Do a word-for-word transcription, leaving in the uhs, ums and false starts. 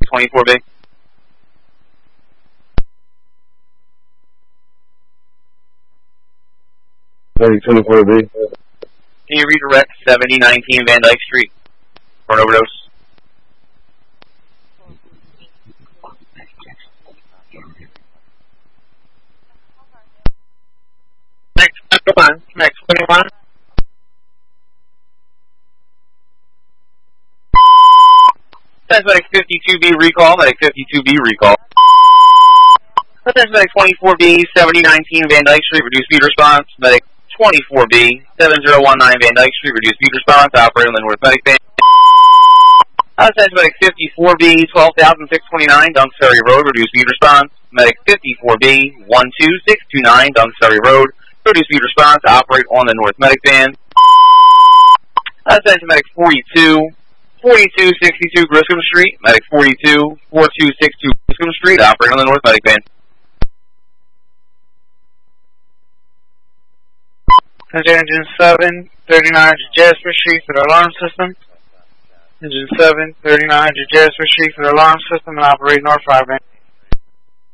twenty-four B. Medic twenty-four B. Can you redirect seventy nineteen Van Dyke Street for an overdose? Next twenty-one. Next twenty-one. That's Medic fifty-two B recall. Medic fifty-two B recall. That's Medic twenty-four B, seventy nineteen Van Dyke Street, reduced speed response. Medic twenty-four B, seven zero one nine Van Dyke Street, reduced speed response. Operator on the North Medic Band. That's Medic fifty-four B, twelve thousand six twenty-nine, Dunks Ferry Road, reduced speed response. Medic fifty-four B, one two six two nine, Dunks Ferry Road, reduced speed response. Operate on the North Medic Band. That's Medic forty-two, forty-two sixty-two Griscom Street. Medic forty-two, forty-two sixty-two Griscom Street. Operate on the North Medic Band. Engine seven, thirty-nine hundred Jasper Street for the alarm system. Engine seven, thirty-nine hundred Jasper Street for the alarm system and operate North five.